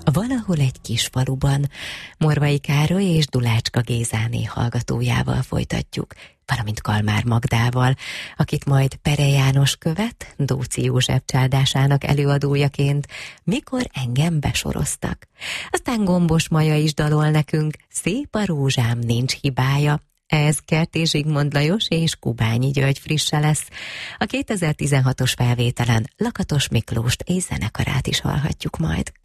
Valahol egy kis faluban. Morvai Károly és Dulácska Gézáné hallgatójával folytatjuk, valamint Kalmár Magdával, akit majd Pere János követ, Dóczy József csaldásának előadójaként, mikor engem besoroztak. Aztán Gombos Maja is dalol nekünk, Szép a rózsám, nincs hibája. Ez Kertész Zsigmond Lajos és Kubányi György frisse lesz. A 2016-os felvételen Lakatos Miklóst és zenekarát is hallhatjuk majd.